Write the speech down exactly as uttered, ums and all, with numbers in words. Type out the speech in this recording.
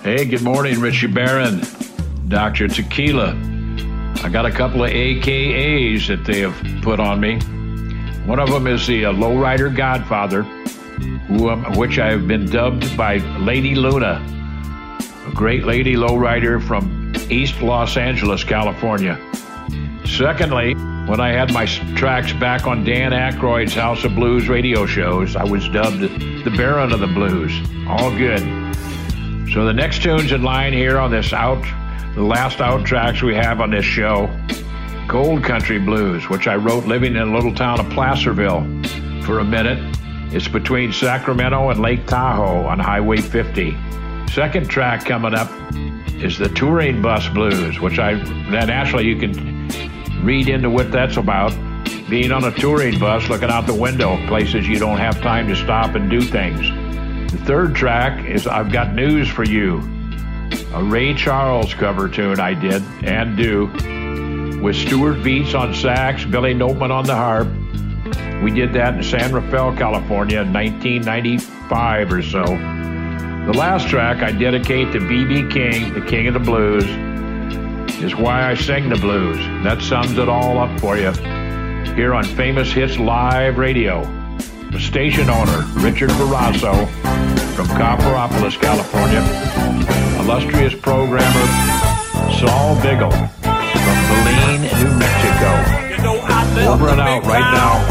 Hey, good morning, Richie Barron, Doctor Tequila. I got a couple of A K As that they have put on me. One of them is the uh, Lowrider Godfather, who, um, which I have been dubbed by Lady Luna, a great lady lowrider from East Los Angeles, California. Secondly, when I had my tracks back on Dan Aykroyd's House of Blues radio shows, I was dubbed the Baron of the Blues. All good. So the next tunes in line here on this out, the last out tracks we have on this show, Gold Country Blues, which I wrote living in a little town of Placerville for a minute. It's between Sacramento and Lake Tahoe on Highway fifty. Second track coming up is the Touring Bus Blues, which I, then actually you can read into what that's about. Being on a touring bus, looking out the window, places you don't have time to stop and do things. The third track is I've Got News for You, a Ray Charles cover tune I did and do with Stuart Veets on sax, Billy Notman on the harp. We did that in San Rafael, California in nineteen ninety-five or so. The last track I dedicate to B B King, the King of the Blues, is Why I Sing the Blues. That sums it all up for you here on Famous Hits Live Radio. The station owner, Richard Barrasso from Copperopolis, California. Illustrious programmer, Saul Biggle from Belen, New Mexico. Over and out right now.